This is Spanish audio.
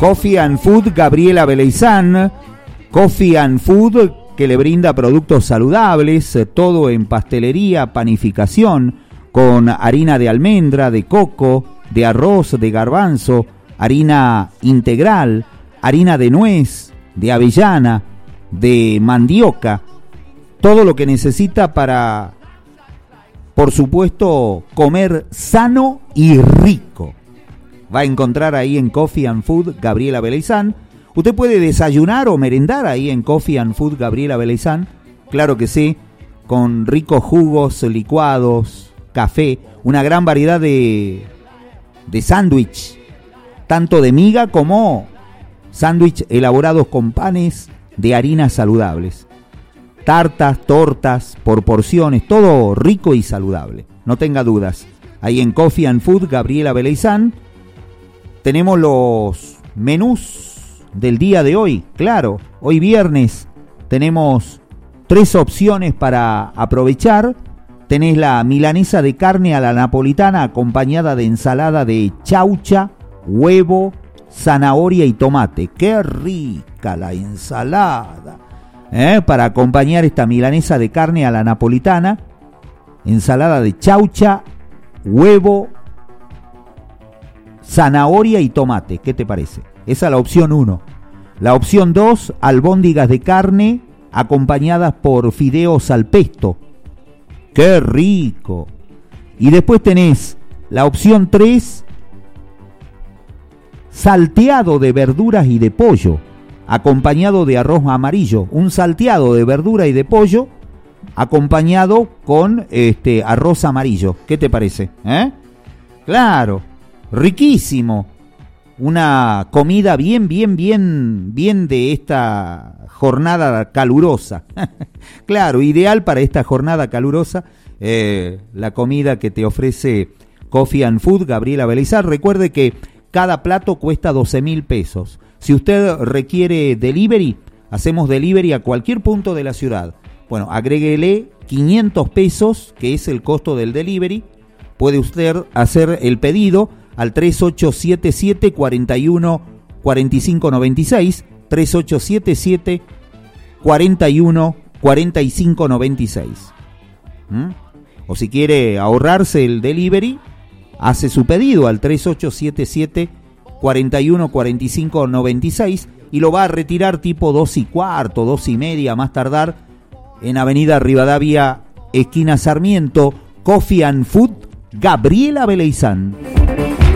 Coffee and Food Gabriela Beleizán. Coffee and Food que le brinda productos saludables, todo en pastelería, panificación, con harina de almendra, de coco, de arroz, de garbanzo, harina integral, harina de nuez, de avellana, de mandioca, todo lo que necesita para, por supuesto, comer sano y rico. Va a encontrar ahí en Coffee and Food Gabriela Beleizán. Usted puede desayunar o merendar ahí en Coffee and Food Gabriela Beleizán, claro que sí, con ricos jugos, licuados, café, una gran variedad de sándwich, tanto de miga como sándwich elaborados con panes de harinas saludables. Tartas, tortas, por porciones, todo rico y saludable, no tenga dudas. Ahí en Coffee and Food Gabriela Beleizán tenemos los menús del día de hoy, claro, hoy viernes tenemos 3 opciones para aprovechar. Tenés la milanesa de carne a la napolitana acompañada de ensalada de chaucha, huevo, zanahoria y tomate. ¡Qué rica la ensalada! Para acompañar esta milanesa de carne a la napolitana, ensalada de chaucha, huevo, zanahoria y tomate. ¿Qué te parece? Esa es la opción 1. La opción 2, albóndigas de carne acompañadas por fideos al pesto. ¡Qué rico! Y después tenés la opción 3, salteado de verduras y de pollo, acompañado de arroz amarillo. Un salteado de verdura y de pollo acompañado con arroz amarillo. ¿Qué te parece? Claro, riquísimo. Una comida bien de esta jornada calurosa. Claro, ideal para esta jornada calurosa, la comida que te ofrece Coffee and Food Gabriela Beleizán. Recuerde que cada plato cuesta 12.000 pesos. Si usted requiere delivery, hacemos delivery a cualquier punto de la ciudad. Bueno, agréguele 500 pesos, que es el costo del delivery. Puede usted hacer el pedido al 3877 41 45 96, 3877 41 45 96. O si quiere ahorrarse el delivery, hace su pedido al 3877 41 45 96 y lo va a retirar tipo 2:15, 2:30 más tardar en Avenida Rivadavia, esquina Sarmiento. Coffee and Food Gabriela Beleizán.